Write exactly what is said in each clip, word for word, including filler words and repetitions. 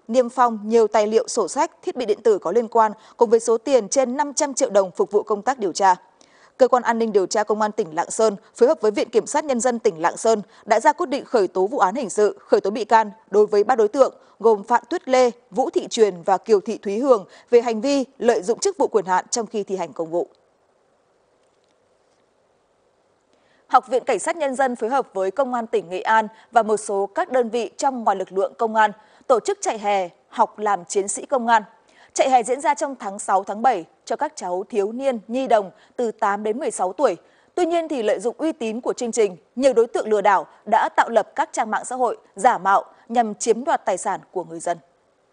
niêm phong nhiều tài liệu, sổ sách, thiết bị điện tử có liên quan cùng với số tiền trên năm trăm triệu đồng phục vụ công tác điều tra. Cơ quan An ninh điều tra Công an tỉnh Lạng Sơn phối hợp với Viện Kiểm sát Nhân dân tỉnh Lạng Sơn đã ra quyết định khởi tố vụ án hình sự, khởi tố bị can đối với ba đối tượng gồm Phạm Tuyết Lê, Vũ Thị Truyền và Kiều Thị Thúy Hường về hành vi lợi dụng chức vụ quyền hạn trong khi thi hành công vụ. Học viện Cảnh sát Nhân dân phối hợp với Công an tỉnh Nghệ An và một số các đơn vị trong ngoài lực lượng công an tổ chức chạy hè học làm chiến sĩ công an. Chạy hè diễn ra trong tháng sáu, tháng bảy cho các cháu thiếu niên, nhi đồng từ tám đến mười sáu tuổi. Tuy nhiên thì lợi dụng uy tín của chương trình, nhiều đối tượng lừa đảo đã tạo lập các trang mạng xã hội giả mạo nhằm chiếm đoạt tài sản của người dân.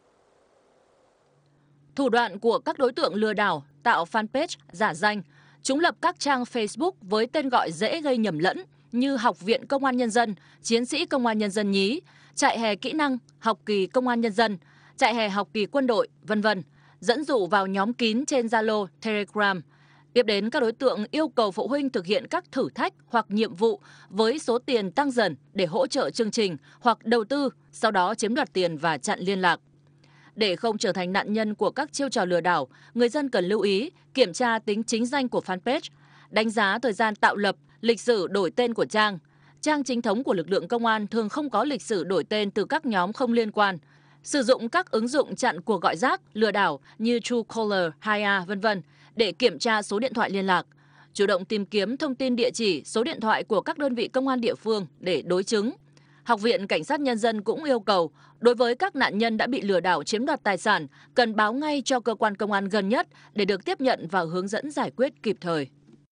Thủ đoạn của các đối tượng lừa đảo tạo fanpage giả danh, chúng lập các trang Facebook với tên gọi dễ gây nhầm lẫn như Học viện Công an Nhân dân, Chiến sĩ Công an Nhân dân nhí, chạy hè kỹ năng, học kỳ Công an Nhân dân, chạy hè học kỳ quân đội, vân vân, dẫn dụ vào nhóm kín trên Zalo, Telegram. Tiếp đến các đối tượng yêu cầu phụ huynh thực hiện các thử thách hoặc nhiệm vụ với số tiền tăng dần để hỗ trợ chương trình hoặc đầu tư, sau đó chiếm đoạt tiền và chặn liên lạc. Để không trở thành nạn nhân của các chiêu trò lừa đảo, người dân cần lưu ý, kiểm tra tính chính danh của fanpage, đánh giá thời gian tạo lập, lịch sử đổi tên của trang. Trang chính thống của lực lượng công an thường không có lịch sử đổi tên từ các nhóm không liên quan. Sử dụng các ứng dụng chặn cuộc gọi rác, lừa đảo như Truecaller, Hiya, vân vân để kiểm tra số điện thoại liên lạc. Chủ động tìm kiếm thông tin địa chỉ, số điện thoại của các đơn vị công an địa phương để đối chứng. Học viện Cảnh sát Nhân dân cũng yêu cầu, đối với các nạn nhân đã bị lừa đảo chiếm đoạt tài sản, cần báo ngay cho cơ quan công an gần nhất để được tiếp nhận và hướng dẫn giải quyết kịp thời.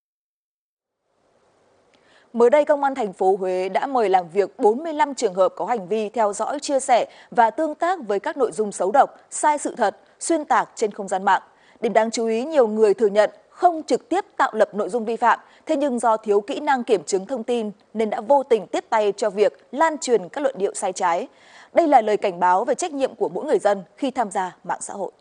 Mới đây, Công an thành phố Huế đã mời làm việc bốn mươi lăm trường hợp có hành vi theo dõi, chia sẻ và tương tác với các nội dung xấu độc, sai sự thật, xuyên tạc trên không gian mạng. Điểm đáng chú ý, nhiều người thừa nhận không trực tiếp tạo lập nội dung vi phạm, thế nhưng do thiếu kỹ năng kiểm chứng thông tin nên đã vô tình tiếp tay cho việc lan truyền các luận điệu sai trái. Đây là lời cảnh báo về trách nhiệm của mỗi người dân khi tham gia mạng xã hội.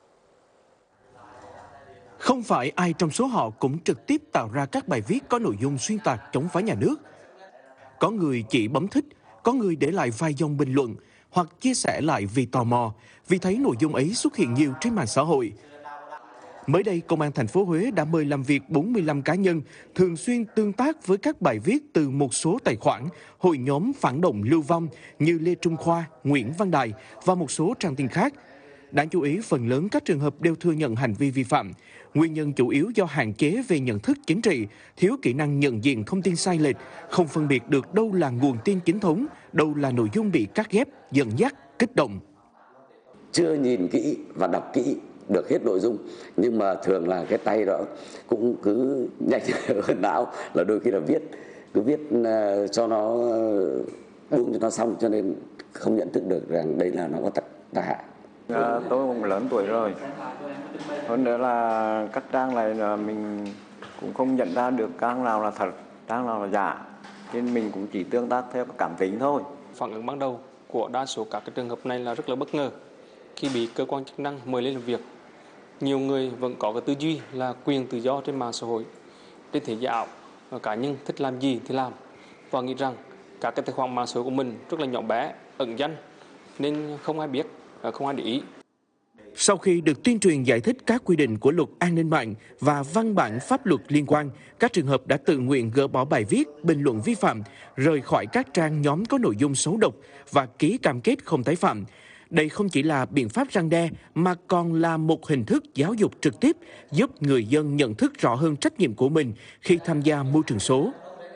Không phải ai trong số họ cũng trực tiếp tạo ra các bài viết có nội dung xuyên tạc chống phá nhà nước. Có người chỉ bấm thích, có người để lại vài dòng bình luận hoặc chia sẻ lại vì tò mò, vì thấy nội dung ấy xuất hiện nhiều trên mạng xã hội. Mới đây, Công an thành phố Huế đã mời làm việc bốn mươi lăm cá nhân thường xuyên tương tác với các bài viết từ một số tài khoản, hội nhóm phản động lưu vong như Lê Trung Khoa, Nguyễn Văn Đài và một số trang tin khác. Đáng chú ý, phần lớn các trường hợp đều thừa nhận hành vi vi phạm. Nguyên nhân chủ yếu do hạn chế về nhận thức chính trị, thiếu kỹ năng nhận diện thông tin sai lệch, không phân biệt được đâu là nguồn tin chính thống, đâu là nội dung bị cắt ghép, dẫn dắt, kích động. Chưa nhìn kỹ và đọc kỹ được hết nội dung, nhưng mà thường là cái tay đó cũng cứ nhanh hơn não, là đôi khi là viết cứ viết cho nó buông cho nó xong, cho nên không nhận thức được rằng đây là nó có tác hại. À, tôi cũng lớn tuổi rồi, hơn nữa là các trang này là mình cũng không nhận ra được trang nào là thật, trang nào là giả, nên mình cũng chỉ tương tác theo cảm tính thôi. Phản ứng ban đầu của đa số các cái trường hợp này là rất là bất ngờ khi bị cơ quan chức năng mời lên làm việc. Nhiều người vẫn có cái tư duy là quyền tự do trên mạng xã hội, trên thế giới ảo, cá nhân thích làm gì thì làm, và nghĩ rằng các cái tài khoản mạng xã hội của mình rất là nhỏ bé, ẩn danh nên không ai biết, không ai để ý. Sau khi được tuyên truyền giải thích các quy định của luật an ninh mạng và văn bản pháp luật liên quan, các trường hợp đã tự nguyện gỡ bỏ bài viết, bình luận vi phạm, rời khỏi các trang nhóm có nội dung xấu độc và ký cam kết không tái phạm. Đây không chỉ là biện pháp răn đe mà còn là một hình thức giáo dục trực tiếp giúp người dân nhận thức rõ hơn trách nhiệm của mình khi tham gia môi trường số.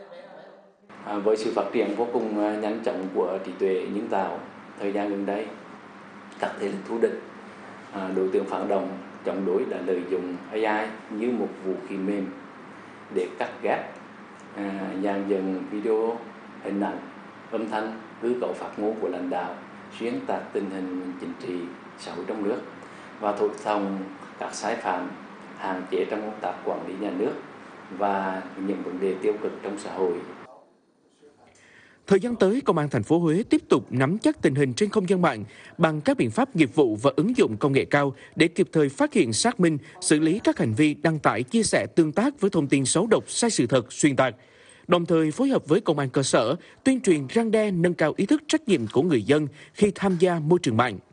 À, với sự phát triển vô cùng nhanh chóng của trí tuệ nhân tạo thời gian gần đây, các thế lực thù địch, à, đối tượng phản động chống đối đã lợi dụng a i như một vũ khí mềm để cắt ghép, à, dàn dựng video, hình ảnh, âm thanh, hư cấu phát ngôn của lãnh đạo, xuyên tạc tình hình chính trị xấu trong nước và thổi phồng các sai phạm, hạn chế trong công tác quản lý nhà nước và những vấn đề tiêu cực trong xã hội. Thời gian tới, Công an thành phố Huế tiếp tục nắm chắc tình hình trên không gian mạng bằng các biện pháp nghiệp vụ và ứng dụng công nghệ cao để kịp thời phát hiện, xác minh, xử lý các hành vi đăng tải, chia sẻ, tương tác với thông tin xấu độc, sai sự thật, xuyên tạc. Đồng thời phối hợp với công an cơ sở tuyên truyền răn đe, nâng cao ý thức trách nhiệm của người dân khi tham gia môi trường mạng.